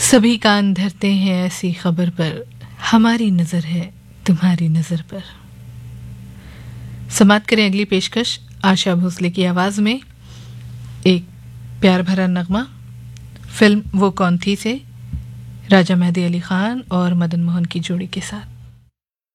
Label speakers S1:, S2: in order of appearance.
S1: सभी कान धरते हैं ऐसी खबर पर, हमारी नजर है तुम्हारी नजर पर। समाप्त करें अगली पेशकश आशा भोसले की आवाज में एक प्यार भरा नगमा फिल्म वो कौन थी से राजा मेहदी अली खान और मदन मोहन की जोड़ी के साथ।